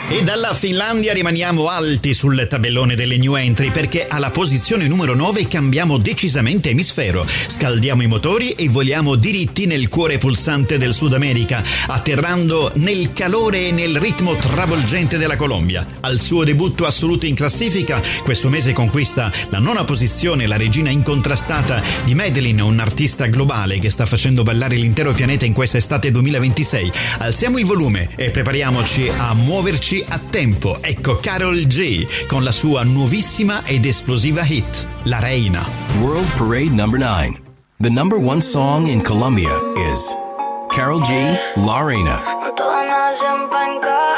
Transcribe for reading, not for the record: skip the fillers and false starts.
E dalla Finlandia rimaniamo alti sul tabellone delle new entry perché alla posizione numero 9 cambiamo decisamente emisfero, scaldiamo i motori e voliamo diritti nel cuore pulsante del Sud America, atterrando nel calore e nel ritmo travolgente della Colombia. Al suo debutto assoluto in classifica, questo mese conquista la nona posizione la regina incontrastata di Medellin, un artista globale che sta facendo ballare l'intero pianeta in questa estate 2026. Alziamo il volume e prepariamoci a muoverci a tempo. Ecco Karol G con la sua nuovissima ed esplosiva hit, La Reina. World Parade number 9. The number one song in Colombia is Karol G, La Reina. No todas nacen pa' encajar.